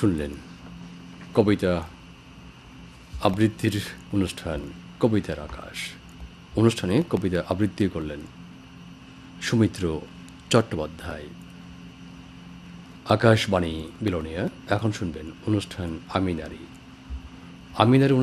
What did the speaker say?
শুনলেন কবিতা আবৃত্তির অনুষ্ঠান কবিতার আকাশ। অনুষ্ঠানে কবিতা আবৃত্তি করলেন সুমিত্র চট্টোপাধ্যায়। আকাশবাণী বিলোনিয়া। এখন শুনবেন অনুষ্ঠান আমি নারী। আমি নারী